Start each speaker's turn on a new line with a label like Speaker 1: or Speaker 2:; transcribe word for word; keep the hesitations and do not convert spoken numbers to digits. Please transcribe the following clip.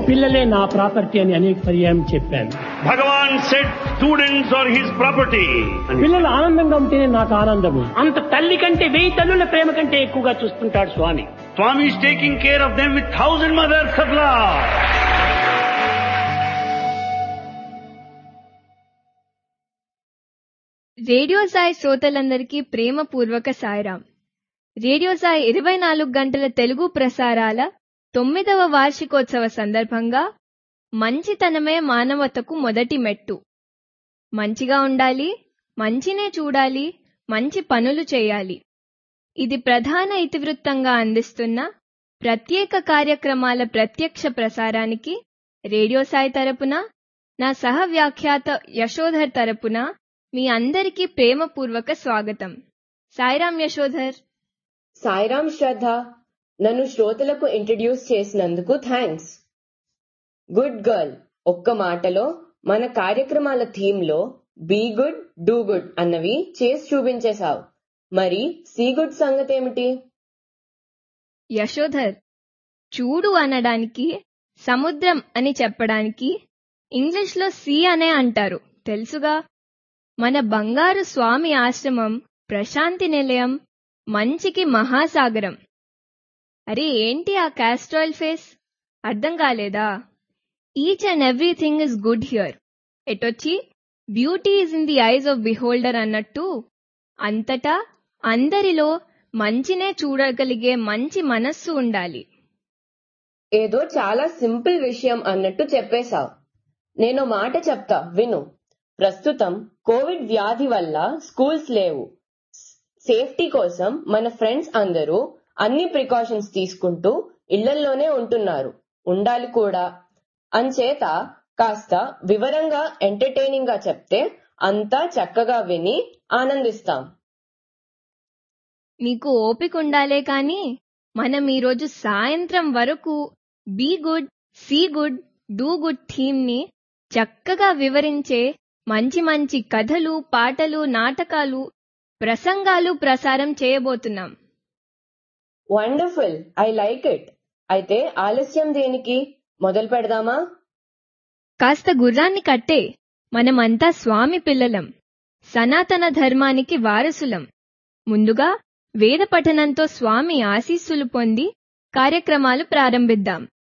Speaker 1: పిల్లలే నా ప్రాపర్టీ అని అనేక పర్యాయం చెప్పాను.
Speaker 2: Bhagavan said students are his property.
Speaker 1: పిల్లలు ఆనందంగా ఉంటేనే నాకు ఆనందము. అంత తల్లి కంటే వెయ్యి తల్లుల ప్రేమ కంటే ఎక్కువగా చూస్తుంటాడు స్వామి.
Speaker 2: Swami is taking care of them with thousand mothers of love.
Speaker 3: Radio Sai శ్రోతలందరికీ ప్రేమపూర్వక సాయిరాం. రేడియో సాయి ఇరవై నాలుగు గంటల తెలుగు ప్రసారాల తొమ్మిదవ వార్షికోత్సవ సందర్భంగా మంచితనమే మానవతకు మొదటి మెట్టు. మంచిగా ఉండాలి, మంచినే చూడాలి, మంచి పనులు చేయాలి. ఇది ప్రధాన ఇతివృత్తంగా అందిస్తున్న ప్రత్యేక కార్యక్రమాల ప్రత్యక్ష ప్రసారానికి రేడియో సాయి తరపున, నా సహ వ్యాఖ్యాత యశోధర్ తరపున మీ అందరికీ ప్రేమపూర్వక స్వాగతం. సాయిరాం యశోధర్.
Speaker 4: సాయిరాం శ్రద్ధ. నన్ను శ్రోతలకు ఇంట్రడ్యూస్ చేసినందుకు థ్యాంక్స్. Good girl. ఒక్క మాటలో మన కార్యక్రమాల థీమ్ లో బీ గుడ్ డూ గుడ్ అన్నవి చేసి చూపించేశావు. మరి సీ గుడ్ సంగతేమిటి?
Speaker 3: యశోధర్, చూడు అనడానికి, సముద్రం అని చెప్పడానికి ఇంగ్లీష్లో సీ అనే అంటారు, తెలుసుగా. మన బంగారు స్వామి ఆశ్రమం ప్రశాంతి నిలయం, మంచికి మహాసాగరం. అరే ఏంటి ఆ క్యాస్ట్రాయిల్ ఫేస్? అర్థం కాలేదా? Each and everything is good here. ఎటొచ్చి beauty is in the eyes of beholder అన్నట్టు అంతటా అందరిలో మంచినే చూడగలిగే మంచి మనస్సు ఉండాలి.
Speaker 4: ఏదో చాలా సింపుల్ విషయం అన్నట్టు చెప్పేశావు. నేను మాట చెప్తా విను. ప్రస్తుతం కోవిడ్ వ్యాధి వల్ల స్కూల్స్ లేవు. సేఫ్టీ కోసం మన ఫ్రెండ్స్ అందరూ అన్ని ప్రికాషన్స్ తీసుకుంటూ ఇళ్లల్లోనే ఉంటున్నారు, ఉండాలి కూడా. అంచేత కాస్త వివరంగా ఎంటర్టైనింగ్ గా చెప్తే అంతా చక్కగా విని ఆనందిస్తాం.
Speaker 3: నీకు ఓపిక ఉండాలే కాని మనం ఈరోజు సాయంత్రం వరకు be good, see good, do good theme ని చక్కగా వివరించే మంచి మంచి కథలు, పాటలు, నాటకాలు, ప్రసంగాలు ప్రసారం చేయబోతున్నాం.
Speaker 4: Wonderful, I like it. అయితే ఆలస్యం దేనికి? మొదలు పెడదామా?
Speaker 3: కాస్త గుర్రాన్ని కట్టే. మనమంతా స్వామి పిల్లలం, సనాతన ధర్మానికి వారసులం. ముందుగా వేద పఠనంతో స్వామి ఆశీస్సులు పొంది కార్యక్రమాలు ప్రారంభిద్దాం.